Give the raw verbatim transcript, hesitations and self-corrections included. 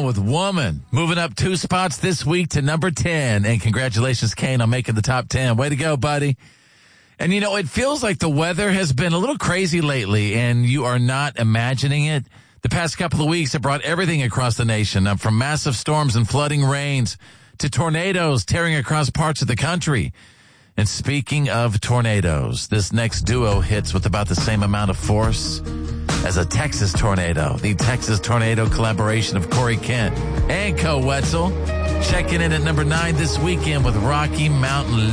with Woman, moving up two spots this week to number ten. And congratulations, Kane, on making the top ten. Way to go, buddy. And, you know, it feels like the weather has been a little crazy lately, and you are not imagining it. The past couple of weeks have brought everything across the nation, uh, from massive storms and flooding rains to tornadoes tearing across parts of the country. And speaking of tornadoes, this next duo hits with about the same amount of force as a Texas tornado. The Texas Tornado collaboration of Corey Kent and Co. Wetzel. Checking in at number nine this weekend with Rocky Mountain